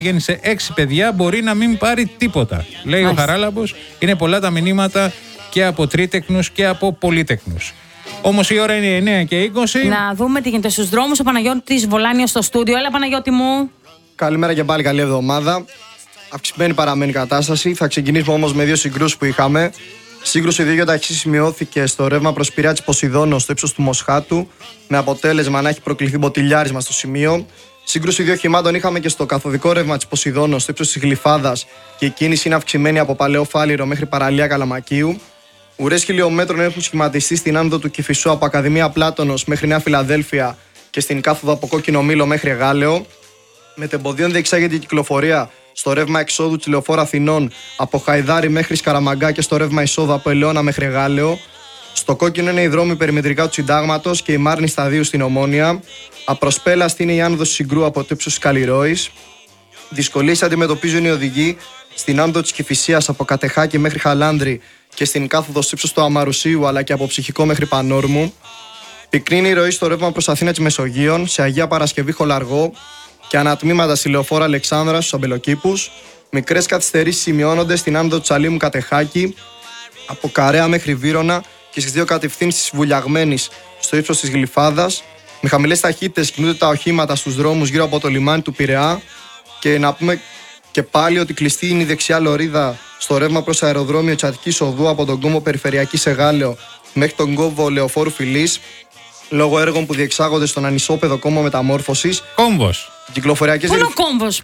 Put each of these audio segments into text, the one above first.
Γέννησε 6 παιδιά, μπορεί να μην πάρει τίποτα. Λέει ο Χαράλαμπος, είναι πολλά τα μηνύματα και από τρίτεκνους και από πολύτεκνους. Όμως η ώρα είναι 9:20. Να δούμε τι γίνεται στους δρόμους. Ο Παναγιώτης Βολάνιος στο στούντιο. Έλα, Παναγιώτη μου. Καλημέρα και πάλι, καλή εβδομάδα. Αυξημένη παραμένει κατάσταση. Θα ξεκινήσουμε όμως με δύο συγκρούσεις που είχαμε. Σύγκρουση 2 ταχύτητας σημειώθηκε στο ρεύμα προς Πειραιά της Ποσειδώνου στο ύψος του Μοσχάτου, με αποτέλεσμα να έχει προκληθεί μποτιλιάρισμα στο σημείο. Σύγκρουση 2 οχημάτων είχαμε και στο καθοδικό ρεύμα της Ποσειδώνου στο ύψος της Γλυφάδας και η κίνηση είναι αυξημένη από Παλαιό Φάληρο μέχρι παραλία Καλαμακίου. Ουρές χιλιόμετρων έχουν σχηματιστεί στην άνοδο του Κηφισού από Ακαδημία Πλάτωνος μέχρι Νέα Φιλαδέλφια και στην κάθοδο από Κόκκινο Μήλο μέχρι Εγάλεο. Μετεμποδίων διεξάγεται η κυκλοφορία στο ρεύμα εξόδου της Λεωφόρου Αθηνών από Χαϊδάρι μέχρι Σκαραμαγκά και στο ρεύμα εισόδου από Ελαιώνα μέχρι Εγάλεο. Στο κόκκινο είναι οι δρόμοι περιμετρικά του Συντάγματος και η Μάρνη Σταδίου στην Ομόνια. Απροσπέλαστη είναι η άνοδος Συγκρού από το ύψος της Καλλιρόης. Δυσκολίες αντιμετωπίζουν οι οδηγοί στην άνοδο της Κηφισίας από Κατεχάκη μέχρι Χαλάνδρη και στην κάθοδο στο ύψος του Αμαρουσίου αλλά και από Ψυχικό μέχρι Πανόρμου. Πυκνή είναι η ροή στο ρεύμα προς Αθήνα της Μεσογείων, σε Αγία Παρασκευή Χολαργό και ανατμήματα στη Λεωφόρο Αλεξάνδρα στους Αμπελοκήπους. Μικρές καθυστερήσεις σημειώνονται στην άνοδο του Τσαλίμου Κατεχάκη, από Καρέα μέχρι Βύρωνα και στις δύο κατευθύνσεις Βουλιαγμένης στο ύψος της Γλυφάδας. Με χαμηλές ταχύτητες κινούνται τα οχήματα στους δρόμους γύρω από το λιμάνι του Πειραιά. Και να πούμε και πάλι ότι κλειστή είναι η δεξιά λωρίδα στο ρεύμα προς αεροδρόμιο της Αττικής Οδού από τον κόμβο Περιφερειακής Εγάλεο μέχρι τον κόμβο Λεωφόρου Φιλής, λόγω έργων που διεξάγονται στον ανισόπεδο κόμβο μεταμόρφωσης. Κόμβος. Πού είναι ο κόμβος,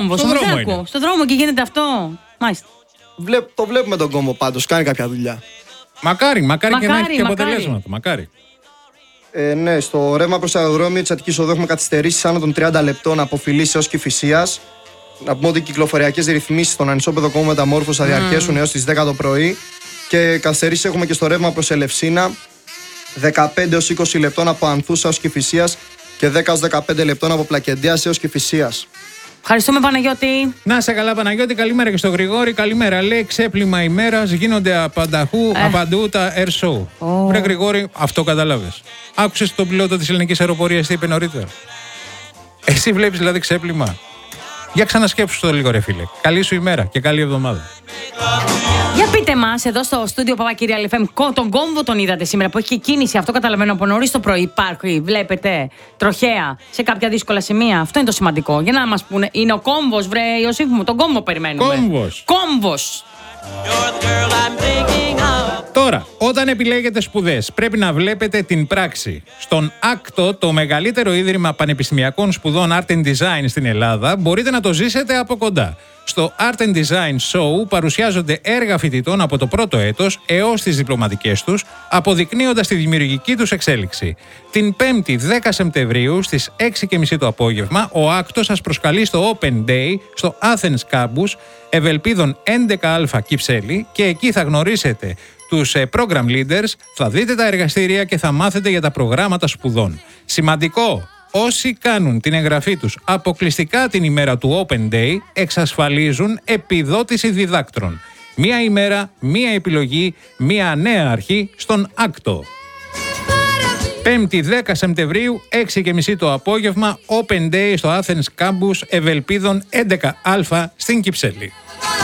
στον δρόμο και γίνεται αυτό. Μάλιστα. Το βλέπουμε τον κόμβο πάντως, κάνει κάποια δουλειά. Μακάρι και να έχει και αποτελέσματα. Μακάρι. Ναι, στο ρεύμα προς αεροδρόμιο της Αττικής Οδού έχουμε καθυστερήσεις άνω των 30 λεπτών από Φιλής έως Κηφισίας. Να πούμε ότι οι κυκλοφοριακές ρυθμίσεις στον ανισόπεδο κόμβο μεταμόρφωσης θα διαρκέσουν έως τις 10 το πρωί. Και καθυστερήσεις έχουμε και στο ρεύμα προς Ελευσίνα, 15 έως 20 λεπτών από Ανθούσα έως Κηφισίας και 10 έως 15 λεπτών από Πλακεντίας έως Κηφισίας. Ευχαριστούμε, Παναγιώτη. Να σε καλά, Παναγιώτη. Καλημέρα και στο Γρηγόρη. Καλημέρα. Λέει ξέπλυμα ημέρας, γίνονται απαντού τα air show. Βρε Γρηγόρη, αυτό καταλάβες. Άκουσες τον πιλότο της ελληνικής αεροπορίας τι είπε νωρίτερα? Εσύ βλέπεις δηλαδή ξέπλυμα? Για ξανασκέψου το λίγο, ρε φίλε. Καλή σου ημέρα και καλή εβδομάδα. Για πείτε μας, εδώ στο στούντιο Παπακυρία FM, τον κόμβο τον είδατε σήμερα που έχει και κίνηση. Αυτό καταλαβαίνω από νωρίς το πρωί. Υπάρχει, βλέπετε, τροχαία σε κάποια δύσκολα σημεία. Αυτό είναι το σημαντικό. Για να μας πούνε, είναι ο κόμβος, βρε Ιωσήφ μου, τον κόμβο περιμένουμε. Κόμβος. Τώρα, όταν επιλέγετε σπουδές, πρέπει να βλέπετε την πράξη. Στον ΑΚΤΟ, το μεγαλύτερο ίδρυμα πανεπιστημιακών σπουδών Art and Design στην Ελλάδα, μπορείτε να το ζήσετε από κοντά. Στο Art and Design Show παρουσιάζονται έργα φοιτητών από το πρώτο έτος έως τις διπλωματικές τους, αποδεικνύοντας τη δημιουργική τους εξέλιξη. Την 5η 10 Σεπτεμβρίου στις 6:30 το απόγευμα, ο ΑΚΤΟ σας προσκαλεί στο Open Day στο Athens Campus, Ευελπίδων 11α Κυψέλη, και εκεί θα γνωρίσετε τους program leaders, θα δείτε τα εργαστήρια και θα μάθετε για τα προγράμματα σπουδών. Σημαντικό! Όσοι κάνουν την εγγραφή τους αποκλειστικά την ημέρα του Open Day εξασφαλίζουν επιδότηση διδάκτρων. Μία ημέρα, μία επιλογή, μία νέα αρχή στον ΑΚΤΟ. 5η 10 Σεπτεμβρίου, 6:30 το απόγευμα, Open Day στο Athens Campus, Ευελπίδων 11α στην Κυψέλη.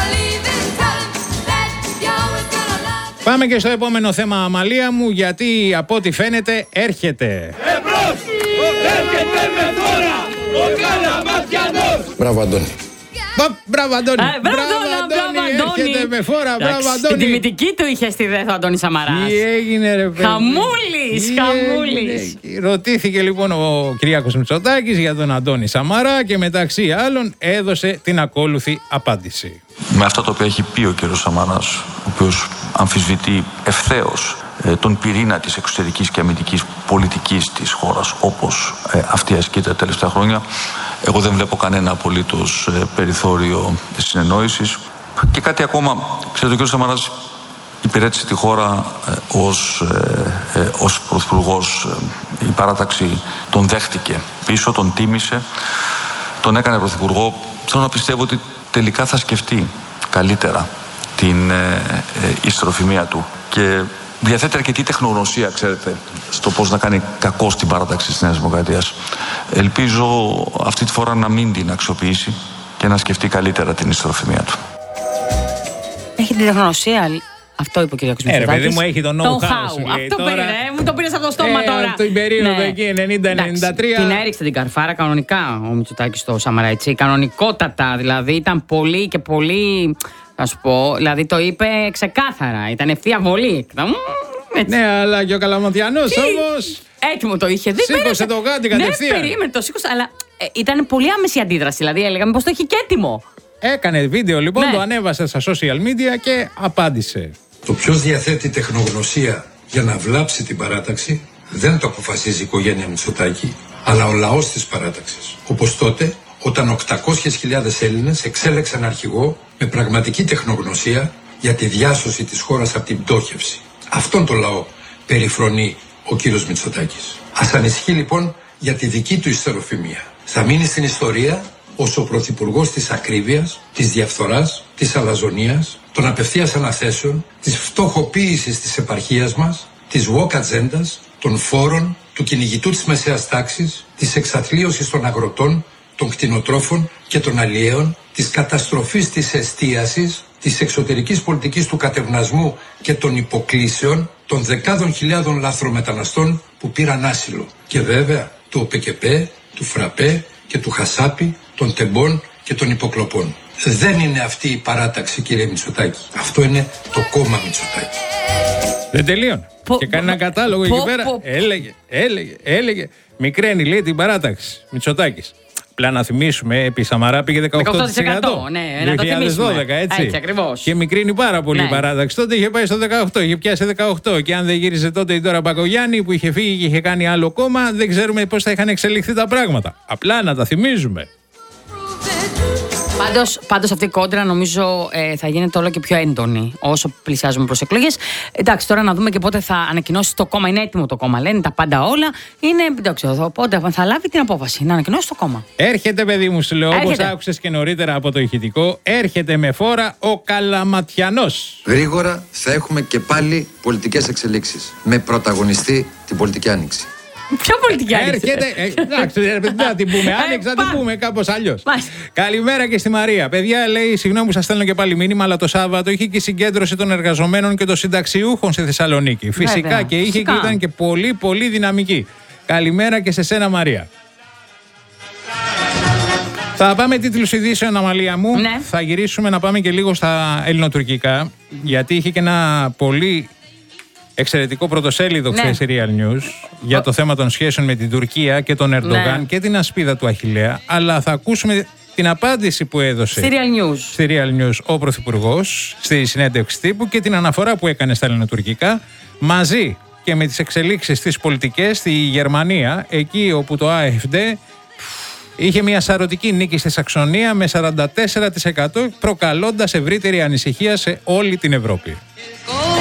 Πάμε και στο επόμενο θέμα, Αμαλία μου, γιατί από ό,τι φαίνεται έρχεται. Εμπρός! Έρχεται με δώρα ο Καλαματιανός! Μπράβο, Αντώνη. Μπράβο, Αντώνη. Μπράβο, Αντώνη. Έρχεται με φόρα, μπράβο, Αντώνη. Την τιμητική του είχε στη ΔΕΘ ο Αντώνης Σαμαράς. Τι έγινε, ρε παιδί? Χαμούλης. Ρωτήθηκε λοιπόν ο Κυριάκος Μητσοτάκης για τον Αντώνη Σαμαρά και μεταξύ άλλων έδωσε την ακόλουθη απάντηση. Με αυτά τα οποία έχει πει ο κ. Σαμαράς, ο οποίος αμφισβητεί ευθέως τον πυρήνα της εξωτερικής και αμυντικής πολιτικής της χώρας, όπως αυτή ασκείται τα τελευταία χρόνια, εγώ δεν βλέπω κανένα απολύτως περιθώριο συνεννόησης. Και κάτι ακόμα, ξέρετε, ο κ. Σαμαράς υπηρέτησε τη χώρα ως πρωθυπουργός. Η παράταξη τον δέχτηκε πίσω, τον τίμησε, τον έκανε πρωθυπουργό. Θέλω να πιστεύω ότι τελικά θα σκεφτεί καλύτερα την ιστεροφημία του και διαθέτει αρκετή τεχνογνωσία, ξέρετε, στο πώς να κάνει κακό στην παράταξη της Νέας Δημοκρατίας. Ελπίζω αυτή τη φορά να μην την αξιοποιήσει και να σκεφτεί καλύτερα την ιστεροφημία του. Έχει την τεχνογνωσία. Αυτό είπε ο κ. Μητσοτάκης. Ρε παιδί μου, έχει το know-how. Αυτό πήρε, μου το πήρε από το στόμα τώρα. Την περίοδο εκεί, 90-93. Την έριξε την καρφάρα κανονικά ο Μητσοτάκης στο Σαμαρά, έτσι. Κανονικότατα, δηλαδή ήταν πολύ και πολύ. Θα σου πω, δηλαδή το είπε ξεκάθαρα. Ήταν ευθεία βολή. Ναι, αλλά και ο Καλαματιανός όμως. Έτοιμο το είχε. Σήκωσε το γάντι κατευθείαν. Ναι, περίμενε, το σήκωσε, αλλά ήταν πολύ άμεση αντίδραση. Δηλαδή έλεγαμε πως το είχε και έτοιμο. Έκανε βίντεο λοιπόν, Ναι. το ανέβασε στα social media και απάντησε. Το ποιος διαθέτει τεχνογνωσία για να βλάψει την παράταξη δεν το αποφασίζει η οικογένεια Μητσοτάκη, αλλά ο λαός της παράταξης. Όπως τότε, όταν 800.000 Έλληνες εξέλεξαν αρχηγό με πραγματική τεχνογνωσία για τη διάσωση της χώρας από την πτώχευση. Αυτόν τον λαό περιφρονεί ο κύριος Μητσοτάκης. Ας ανησυχεί λοιπόν για τη δική του ιστεροφημία. Θα μείνει στην ιστορία ως ο πρωθυπουργός της ακρίβειας, της διαφθοράς, της αλαζονίας, των απευθείας αναθέσεων, της φτωχοποίησης της επαρχίας μας, της woke ατζέντας, των φόρων, του κυνηγητού της μεσαίας τάξης, της εξαθλίωσης των αγροτών, των κτηνοτρόφων και των αλλιέων, της καταστροφής της εστίασης, της εξωτερικής πολιτικής του κατευνασμού και των υποκλήσεων, των δεκάδων χιλιάδων λαθρομεταναστών που πήραν άσυλο. Και βέβαια του ΟΠΕΚΕΠΕ, του ΦΡΑΠΕ και του Χασάπη, των τεμπών και των υποκλοπών. Δεν είναι αυτή η παράταξη, κύριε Μητσοτάκη. Αυτό είναι το κόμμα Μητσοτάκη. Δεν τελείωνε. Και κάνει ένα κατάλογο εκεί πέρα. Έλεγε. Μικραίνει, λέει, την παράταξη. Μητσοτάκης. Απλά να θυμίσουμε, επί Σαμαρά πήγε 18%. 18%, ναι, να το 2012, έτσι. Έτσι ακριβώς. Και μικρύνει πάρα πολύ η παράταξη. Τότε είχε πάει στο 18, είχε πιάσει 18. Και αν δεν γύριζε τότε η Ντόρα Μπακογιάννη που είχε φύγει και είχε κάνει άλλο κόμμα, δεν ξέρουμε πώς θα είχαν εξελιχθεί τα πράγματα. Απλά να τα θυμίζουμε. Πάντως αυτή η κόντρα νομίζω θα γίνεται όλο και πιο έντονη όσο πλησιάζουμε προς εκλογές. Εντάξει, τώρα να δούμε και πότε θα ανακοινώσει το κόμμα. Είναι έτοιμο το κόμμα, λένε τα πάντα όλα. Είναι, δεν ξέρω, πότε θα λάβει την απόφαση να ανακοινώσει το κόμμα. Έρχεται, παιδί μου, σου λέω, όπως άκουσες και νωρίτερα από το ηχητικό, έρχεται με φόρα ο Καλαματιανός. Γρήγορα θα έχουμε και πάλι πολιτικές εξελίξεις με πρωταγωνιστή την πολιτική άνοιξη. Ποια πολιτική άνοιξη? Έρχεται. Εντάξει, να την πούμε. Άνοιξε, να την πούμε κάπως αλλιώς. Καλημέρα και στη Μαρία. Παιδιά, λέει, συγγνώμη που σας στέλνω και πάλι μήνυμα, αλλά το Σάββατο είχε και η συγκέντρωση των εργαζομένων και των συνταξιούχων στη Θεσσαλονίκη. Φυσικά και είχε και ήταν και πολύ, πολύ δυναμική. Καλημέρα και σε σένα, Μαρία. Θα πάμε τίτλους ειδήσεων, Αμαλία μου. Ναι. Θα γυρίσουμε να πάμε και λίγο στα ελληνοτουρκικά, γιατί είχε και ένα πολύ εξαιρετικό πρωτοσέλιδο χθες Real News για το θέμα των σχέσεων με την Τουρκία και τον Ερντογάν και την ασπίδα του Αχιλλέα. Αλλά θα ακούσουμε την απάντηση που έδωσε στη Real News ο Πρωθυπουργός στη συνέντευξη τύπου και την αναφορά που έκανε στα ελληνοτουρκικά, μαζί και με τις εξελίξεις στις πολιτικές στη Γερμανία, εκεί όπου το AfD είχε μια σαρωτική νίκη στη Σαξονία με 44%, προκαλώντας ευρύτερη ανησυχία σε όλη την Ευρώπη.